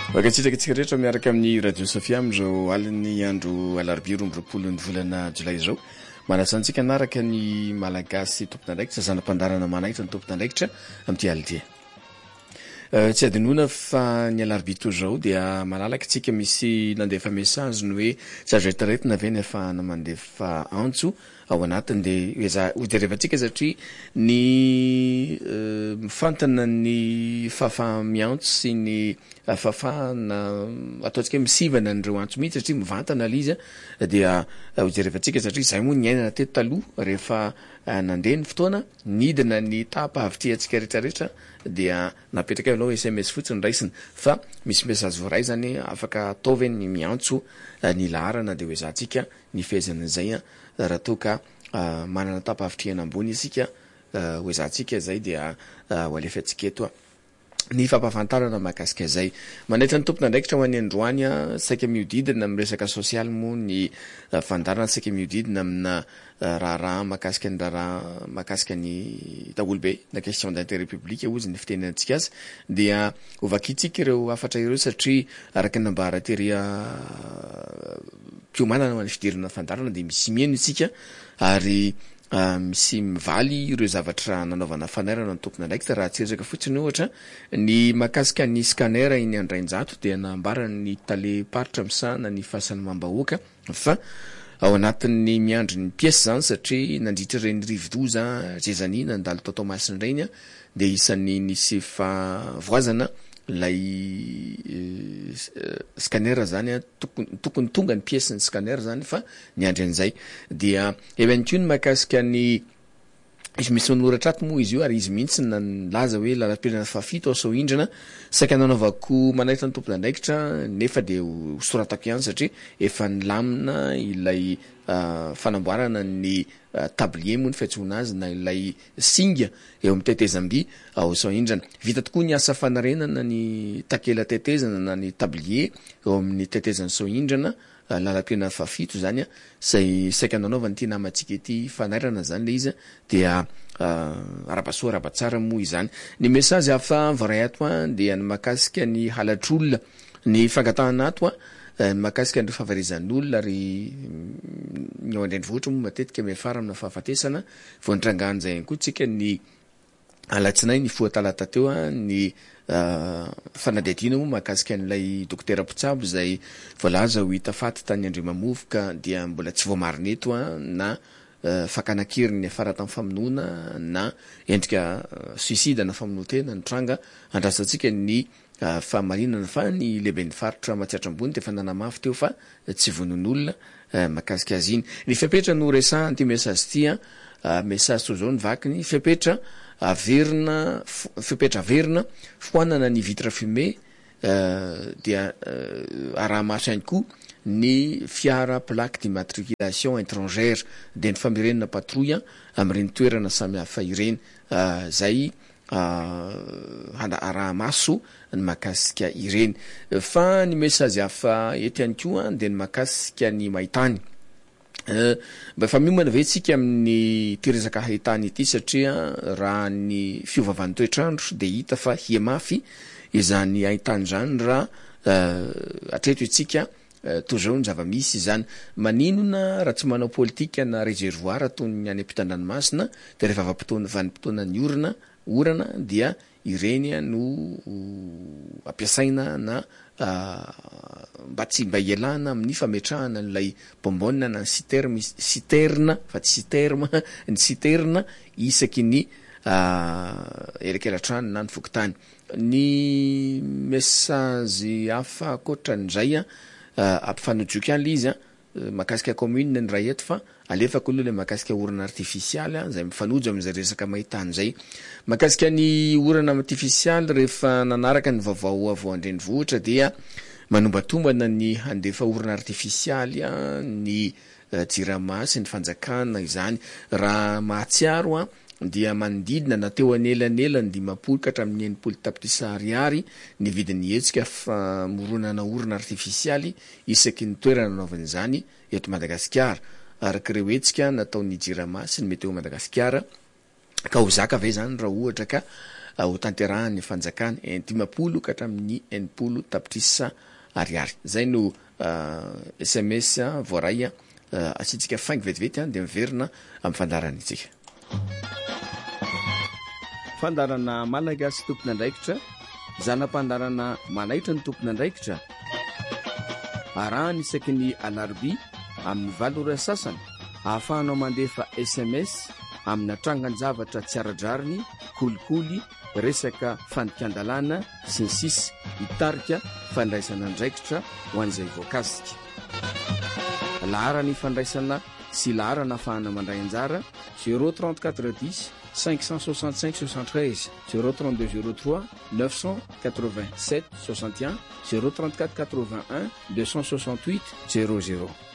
Vakatsitsika rehetra miaraka amin'ny Radio Sofia amizao aliny andro alarobia 20 volana Jolay izao. Manasantsika anaraka ny malagasy tompon'andraikitra, zanam-pandarana manaikitra ny tompon'andraikitra amin'ity alina. Tsy adinona fa ny alarobia toy izao dia malalaka tsika misy nandefa message ny hoe tsy azo etaretina ve nefa namandefa antso ao anatiny dia hojerevantsika satria ny mifantana ny fahafahamiantso sy ny fahafahana ataontsika hoe misivana an'ireo antso mihitsy satria mivantana liza dia hojerevantsika satria izay moa ny ainana teto taloha rehefa nandeha ny fotoana nidina ny tapahavitry antsika rehetrarehetra dia napetraka alao SMS fotsiny raisiny fa misy message voaray zany afaka ataovy ny miantso ny laharana dia hoezahantsika ny fehezan'izay raha toa ka manana tapahavitriana ambony isika hoezahantsika izay dia ho alefantsika eto ny fampahafantarana mahakasika izay manaitra ny tompon'andraikitra ho any androany saika miodidina amin'ny resaka sosialy moa ny fandarana saika miodidina amina raha mahakasika ny raha mahakasika ny daholobe na question d'intérêt public ozy ny fitenenantsika azy dia ovakitsika ireo afatra ireo satria araka ny nambara tery mpihomanana ho an'ny fidirana fandarana dia misy mieno isika ary misy mivaly ireo zavatra nanaovana fanairana ny tompon'andraikitra raha tsirezaka fotsiny ohatra ny mahakasika ny scanner iny andrainjato dia nambara ny taleparitra misahana ny fahasany mambahoaka fa ao anatin'ny miandry ny pièce zany satria nandritra reny rivodoza zezany nandalo totomasiny reny dia isan'ny nisy voazana lay scanner zany tokony tonga ny pièce ny scanner zany fa niandry an'izay dia evany koa ny mahakasika ny izy misy manoratra ato moa izy io ary izy mihitsy nalaza hoe lalam-pirenena fafito aso indrana saika nanaovako manaitra ny tompon'andraikitra nefa dia hosoratako ihany satria efa nilamina ilay fanamboarana ny tablier moa ny fiantsoana azy na ilay singa eo amin'ny tetezam-by ao sao indrana vita tokoa ny asa fanarenana ny takela tetezana na ny tablier eo amin'ny tetezana sao indrana lalam-pirenena fafito zany say saika nanaovany ity namantsika ity fanairana zany le izy dia arabasoa arabatsara moa izany ny message hafa voray ato dia ny mahakasika ny halatr'olona ny fangatahana ato ny mahakasika ny favarizan'olona ary ny ao andrenivohitra moa matetika miafara amina fahafatesana vao nitrangany zay ihany koa tsika ny alatsinay ny foatalata teo ny fanadihadiana moa mahakasika an'ilay dokotera Potsabo zay voalaza ho hita faty tany Andriamamovoka dia mbola tsy voamarina eto na fakanakiriny afara tamin'ny famonoana na endrika suicide na famonotena ny tranga andrasantsika ny fahamarinana fa ny lehibe ny faritra matsiatra ambony dia fa nanamafy teo fa tsy vonon'olona mahakasika azy iny ny fiapetra no resahan ty message ty message toy izao ny vakiny fiapetra averina foanana ny vitre fumée dia araha-maso ihany koa ny fiara plaque d'immatriculation étrangère dia ny famirenana patrouille amin'ireny toerana samihafa ireny zay araha-maso ny mahakasika ireny fa ny message hafa eto ihany koa dia ny mahakasika ny mahitany mba efa miomana ve tsika amin'ny tiresaka haitany ity satria raha ny fiovavan'ny toetrandro dia hita fa hiamafy izany haitany zany raha atreto itsika toy izao ny zava-misy izany maninona raha tsy manao politika na réservoir toy ny any ampitan-dranomasina dia rehefa vanimpotoana ny orana dia ireny no ampiasaina na mba ialana amin'ny fametrahana n'ilay bombone na citerne fa tsy citerme ny citerne isaky ny elekelatrano na ny fokotany ny message hafa akoatran'izay ampifanojoky any le izy mahakasika commune ny raha eto fa alefako aloha le mahakasika orana artifisialy zay mifanojo amin'izay resaka mahitany zay mahakasika ny orana artifisialy rehefa nanaraka ny vaovao avao andrenivohitra dia manombatombana ny handefa orana artifisialy ny jirama sy ny fanjakana izany raha mahatsiaro dia manodidina na teo anelanelany 500 ka hatramin'ny 80 tapitrisa ariary ny vidin'ny hetsika famoronana orana artifisialy isaky ny toerana nanaovan'izany eto Madagasikara araka ireo hetsika nataon'ny jirama sy ny meteo Madagasikara ka ho zaka ve zany raha ohatra ka ho tanterahan'ny fanjakana 50 ka hatramin'ny 80 tapitrisa ariary. Zay no SMS voaray asitsika faingy vetivety de miverina amin'ny fandarana itsika. Fandarana malagasy tompona andraikitra, zanam-pandarana manaitra ny tompona andraikitra. Arahany isaky ny alarobia amin'ny 7 sasany ahafahanao mandefa SMS amin'ny atrangan-javatra tsy aradrariny, kolikoly, resaka fandikan-dalàna sy ny sisa hitarika fandraisana andraikitra ho an'izay voankasika. Laharany fandraisana sy laharana ahafahana mandray anjara 03410 565 73 032 03 987 61 034 81 268 00.